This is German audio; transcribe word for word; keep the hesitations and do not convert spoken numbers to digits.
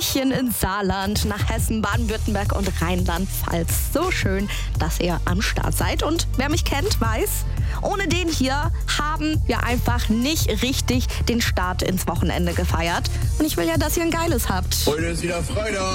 Hallöchen ins Saarland, nach Hessen, Baden-Württemberg und Rheinland-Pfalz. So schön, dass ihr am Start seid. Und wer mich kennt, weiß, ohne den hier haben wir einfach nicht richtig den Start ins Wochenende gefeiert. Und ich will ja, dass ihr ein geiles habt. Heute ist wieder Freitag.